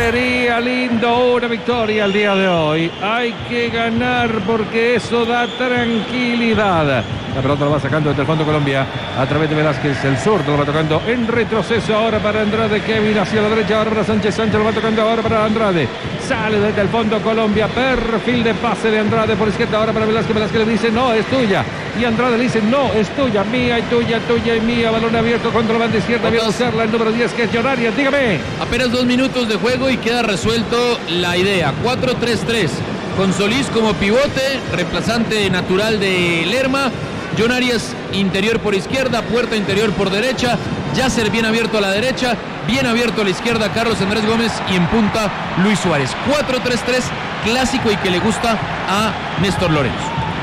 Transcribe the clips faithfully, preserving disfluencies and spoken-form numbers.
Sería lindo una victoria el día de hoy. Hay que ganar porque eso da tranquilidad. La pelota lo va sacando desde el fondo Colombia a través de Velázquez. El zurdo lo va tocando en retroceso ahora para Andrade. Kevin hacia la derecha ahora para Sánchez. Sánchez lo va tocando ahora para Andrade. Sale desde el fondo Colombia. Perfil de pase de Andrade por izquierda ahora para Velázquez. Velázquez le dice no, es tuya. Y Andrade le dice no, es tuya. Mía y tuya, tuya y mía. Balón abierto contra la banda izquierda. Viene a usarla el número diez que es John Arias. Dígame. Apenas dos minutos de juego y queda resuelto la idea. cuatro tres tres. Con Solís como pivote, reemplazante natural de Lerma. John Arias interior por izquierda, Puerta interior por derecha, Yasser bien abierto a la derecha, bien abierto a la izquierda Carlos Andrés Gómez y en punta Luis Suárez. cuatro tres tres clásico y que le gusta a Néstor Lorenzo.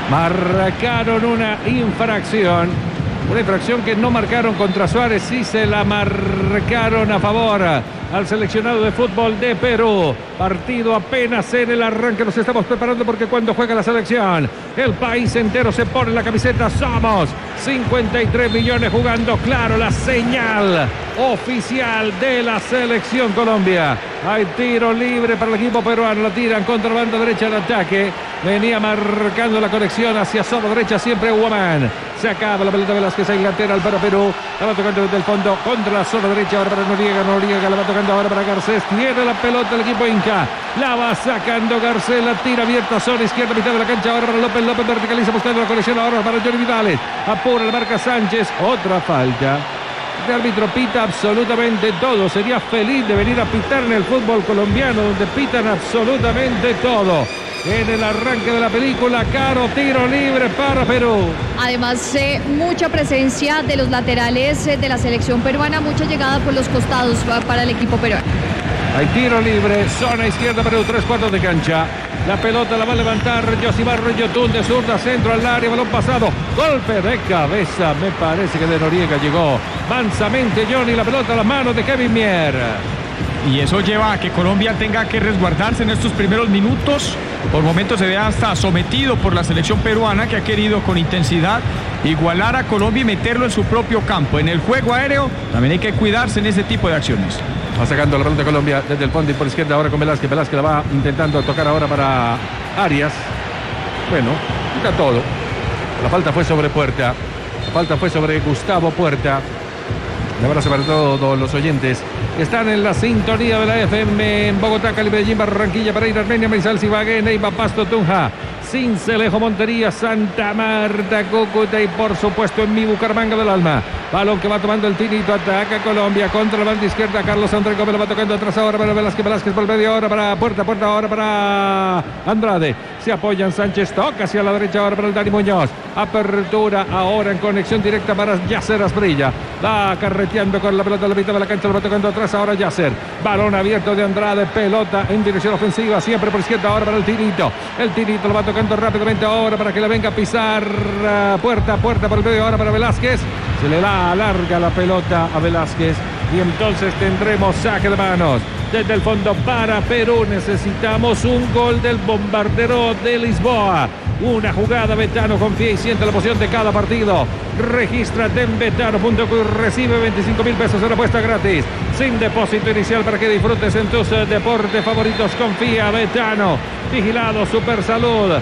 Marcaron una infracción, una infracción que no marcaron contra Suárez, sí se la marcaron a favor al seleccionado de fútbol de Perú. Partido apenas en el arranque, nos estamos preparando porque cuando juega la selección, el país entero se pone la camiseta. Somos cincuenta y tres millones jugando, claro, la señal oficial de la selección Colombia. Hay tiro libre para el equipo peruano, la tiran contra la banda derecha del ataque. Venía marcando la conexión hacia zona derecha siempre Guamán. Se acaba la pelota Velázquez ahí lateral para Perú. La va tocando desde el fondo contra la zona derecha ahora para Noriega. Noriega la va tocando ahora para Garcés. Tiene la pelota el equipo Inca. La va sacando Garcés. La tira abierta zona izquierda, mitad de la cancha ahora para López. López verticaliza buscando la conexión ahora para Johnny Vidales. Apura la marca Sánchez. Otra falta. El árbitro pita absolutamente todo. Sería feliz de venir a pitar en el fútbol colombiano, donde pitan absolutamente todo. En el arranque de la película, Caro, tiro libre para Perú. Además, eh, mucha presencia de los laterales eh, de la selección peruana, mucha llegada por los costados para el equipo peruano. Hay tiro libre, zona izquierda Perú, tres cuartos de cancha. La pelota la va a levantar Josimar Yotun de zurda, centro al área, balón pasado, golpe de cabeza, me parece que de Noriega llegó mansamente Johnny, la pelota a las manos de Kevin Mier. Y eso lleva a que Colombia tenga que resguardarse en estos primeros minutos. Por momentos se ve hasta sometido por la selección peruana, que ha querido con intensidad igualar a Colombia y meterlo en su propio campo. En el juego aéreo también hay que cuidarse en ese tipo de acciones. Va sacando la pelota de Colombia desde el fondo y por izquierda ahora con Velázquez. Velázquez la va intentando tocar ahora para Arias. Bueno, quita todo. La falta fue sobre Puerta. La falta fue sobre Gustavo Puerta. Un abrazo para todos los oyentes que están en la sintonía de la F M en Bogotá, Cali, Medellín, Barranquilla, Pereira, Armenia, Maizal, Ibagué, Neiva, Pasto, Tunja, Sincelejo, Montería, Santa Marta, Cúcuta y por supuesto en mi Bucaramanga del Alma. Balón que va tomando el Tinito, ataca Colombia contra la banda izquierda. Carlos Andrés Gómez lo va tocando atrás ahora para Velázquez. Velázquez por medio ahora para Puerta. Puerta ahora para Andrade. Se apoyan Sánchez, toca hacia la derecha ahora para el Dani Muñoz. Apertura ahora en conexión directa para Yasser Asprilla. Va carreteando con la pelota a la mitad de la cancha, lo va tocando atrás ahora Yasser. Balón abierto de Andrade, pelota en dirección ofensiva, siempre por izquierda ahora para el Tinito. El Tinito lo va tocando rápidamente ahora para que le venga a pisar uh, Puerta. Puerta por el medio ahora para Velázquez. Se le da larga la pelota a Velázquez y entonces tendremos saque de manos desde el fondo para Perú. Necesitamos un gol del bombardero de Lisboa. Una jugada, Betano confía y siente la emoción de cada partido. Regístrate en betano punto com y recibe veinticinco mil pesos en apuesta gratis, sin depósito inicial, para que disfrutes en tus deportes favoritos. Confía, Betano. Vigilado Supersalud.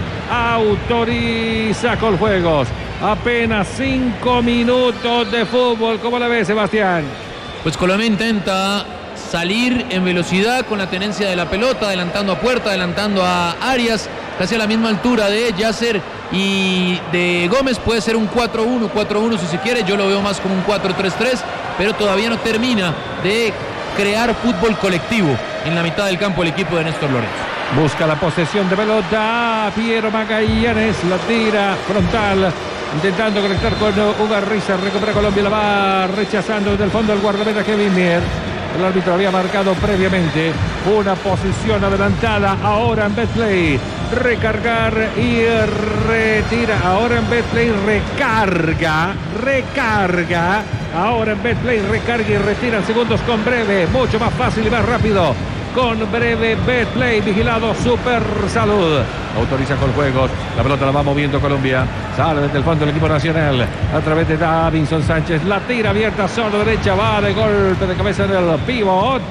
Autoriza Coljuegos. Apenas cinco minutos de fútbol. ¿Cómo la ves, Sebastián? Pues Colombia intenta salir en velocidad con la tenencia de la pelota, adelantando a Puerta, adelantando a Arias, casi a la misma altura de Yasser y de Gómez. Puede ser un cuatro uno, cuatro uno si se quiere. Yo lo veo más como un cuatro tres tres, pero todavía no termina de crear fútbol colectivo en la mitad del campo el equipo de Néstor Lorenzo. Busca la posesión de pelota Piero Magallanes, la tira frontal, intentando conectar con Ugarriza. Recupera Colombia, la va rechazando desde el fondo el guardameta Kevin Mier. El árbitro había marcado previamente una posición adelantada. Ahora en Betplay, recargar y retira. Ahora en Betplay, recarga, recarga. Ahora en Betplay, recarga y retira en segundos con Breve. Mucho más fácil y más rápido con Breve. Betplay, vigilado Supersalud. Autoriza Coljuegos. La pelota la va moviendo Colombia. Sale desde el fondo del equipo nacional a través de Davinson Sánchez. La tira abierta, zona derecha. Va de golpe de cabeza del pívot